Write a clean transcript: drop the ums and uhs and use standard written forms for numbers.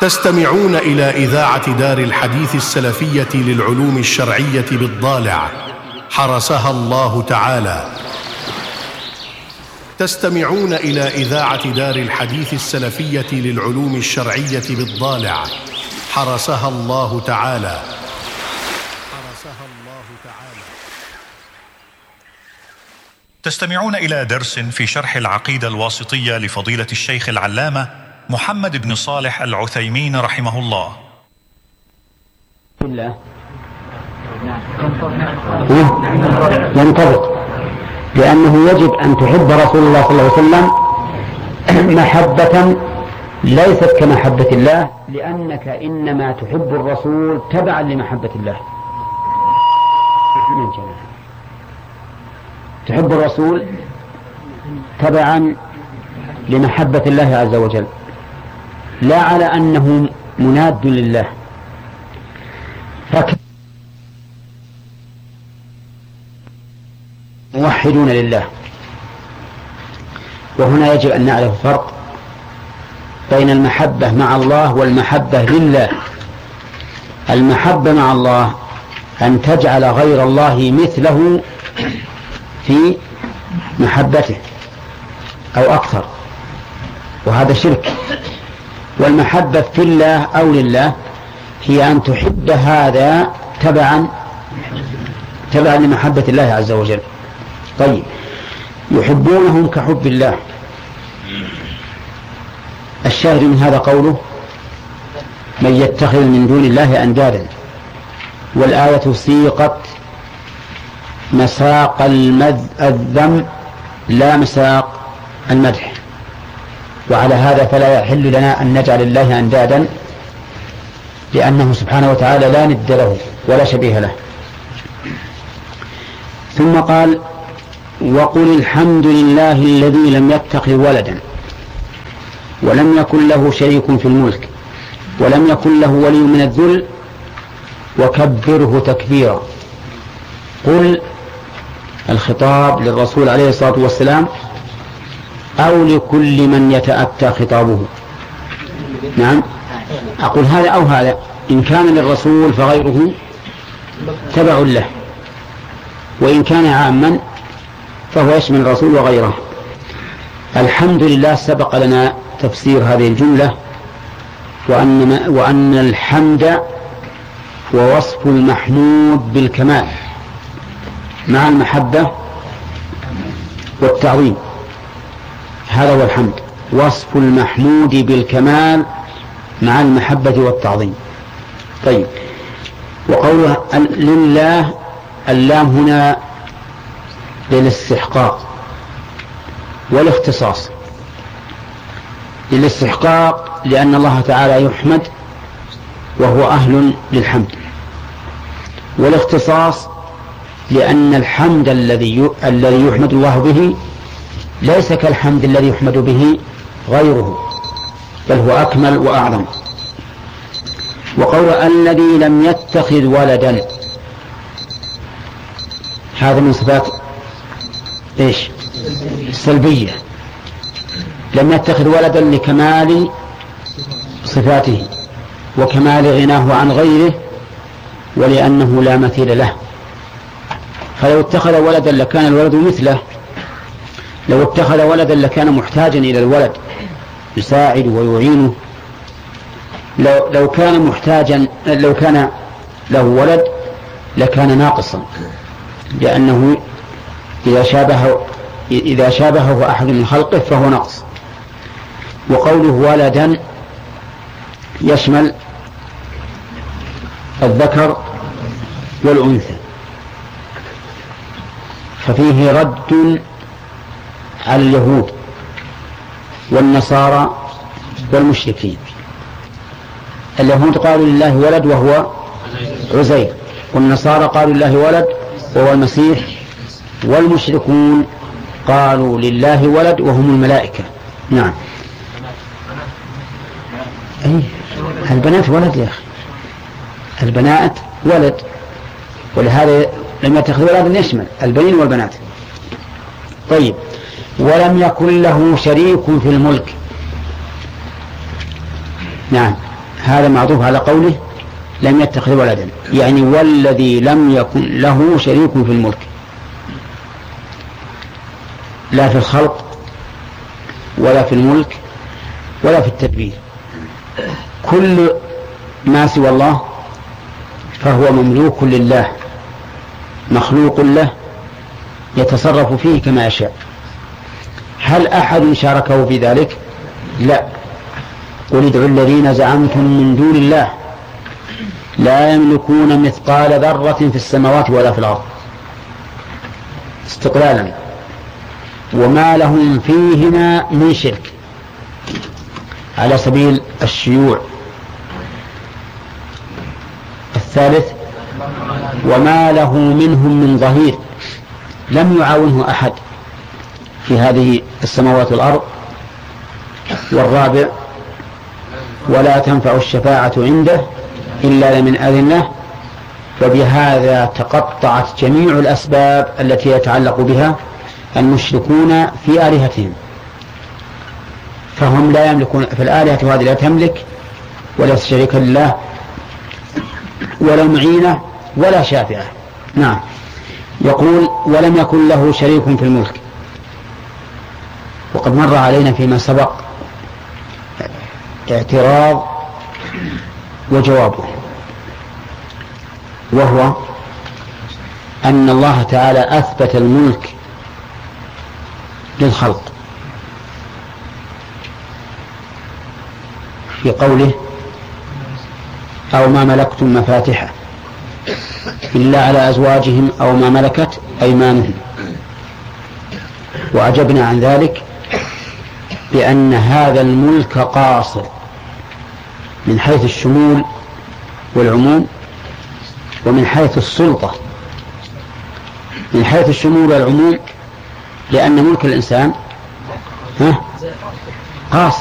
تستمعون إلى إذاعة دار الحديث السلفية للعلوم الشرعية بالضالع حرسها الله تعالى. تستمعون إلى إذاعة دار الحديث السلفية للعلوم الشرعية بالضالع حرسها الله تعالى. تستمعون إلى درس في شرح العقيدة الواسطية لفضيلة الشيخ العلامة محمد بن صالح العثيمين رحمه الله. ينطبق لأنه يجب أن تحب رسول الله صلى الله عليه وسلم محبة ليست كمحبة الله، لأنك إنما تحب الرسول تبعا لمحبة الله. تحب الرسول تبعا لمحبة الله عز وجل، لا على أنه مناد لله. موحدون لله. وهنا يجب أن نعرف فرق بين المحبة مع الله والمحبة لله. المحبة مع الله أن تجعل غير الله مثله في محبته أو أكثر، وهذا شرك. والمحبة في الله أو لله هي أن تحب هذا تبعا لمحبة الله عز وجل. طيب، يحبونهم كحب الله. الشاهد من هذا قوله من يتخذ من دون الله أندادا، والآية سيقت مساق الذم لا مساق المدح، وعلى هذا فلا يحل لنا أن نجعل الله أندادا، لأنه سبحانه وتعالى لا ند له ولا شبيه له. ثم قال وقل الحمد لله الذي لم يتخذ ولدا ولم يكن له شريك في الملك ولم يكن له ولي من الذل وكبره تكبيرا. قل الخطاب للرسول عليه الصلاة والسلام أو لكل من يتأتى خطابه؟ نعم، أقول هذا أو هذا. إن كان للرسول فغيره تبع له، وإن كان عاما فهو يشمل الرسول وغيره. الحمد لله سبق لنا تفسير هذه الجملة، وأن الحمد هو وصف المحمود بالكمال مع المحبة والتعظيم. هذا هو الحمد، وصف المحمود بالكمال مع المحبة والتعظيم. طيب، وقوله لله، اللام هنا للاستحقاق والاختصاص. للاستحقاق لأن الله تعالى يحمد وهو أهل للحمد، والاختصاص لأن الحمد الذي يحمد الله به ليس كالحمد الذي يحمد به غيره، بل هو أكمل وأعظم. وقول الذي لم يتخذ ولدا، هذا من صفات إيش؟ سلبية. لم يتخذ ولدا لكمال صفاته وكمال غناه عن غيره، ولأنه لا مثيل له. فلو اتخذ ولدا لكان الولد مثله، لو اتخذ ولدا لكان محتاجا إلى الولد يساعد ويعينه. لو كان له ولد لكان ناقصا، لأنه إذا شابهه أحد من خلقه فهو نقص. وقوله ولدا يشمل الذكر والأنثى، ففيه رد على اليهود والنصارى والمشركين. اليهود قالوا لله ولد وهو عزير، والنصارى قالوا لله ولد وهو المسيح، والمشركون قالوا لله ولد وهم الملائكة. نعم، البنات ولد يا أخي، البنات ولد، ولهذا لم يتخذ ولدا يشمل البنين والبنات. طيب، ولم يكن له شريك في الملك. نعم، هذا معطوف على قوله لم يتخذ ولدا، يعني والذي لم يكن له شريك في الملك، لا في الخلق ولا في الملك ولا في التدبير. كل ما سوى الله فهو مملوك لله، مخلوق له، يتصرف فيه كما يشاء. هل أحد شاركه في ذلك؟ لا. قل ادعوا الذين زعمتم من دون الله لا يملكون مثقال ذرة في السماوات ولا في الأرض استقلالا، وما لهم فيهما من شرك، على سبيل الشيوع. الثالث وما له منهم من ظهير، لم يعاونه أحد في هذه السماوات والأرض. والرابع ولا تنفع الشفاعة عنده إلا لمن أذن له. وبهذا تقطعت جميع الأسباب التي يتعلق بها المشركون في آلهتهم، فهم لا يملكون، فالآلهة هذه لا تملك ولا شريك لله ولا معينة ولا شافعة. نعم. يقول ولم يكن له شريك في الملك. وقد مر علينا فيما سبق اعتراض وجوابه، وهو أن الله تعالى أثبت الملك للخلق في قوله أو ما ملكتم مفاتحه إلا على أزواجهم أو ما ملكت أيمانهم. وأجبنا عن ذلك بأن هذا الملك قاصر من حيث الشمول والعموم، ومن حيث السلطة. من حيث الشمول والعموم لأن ملك الإنسان قاصر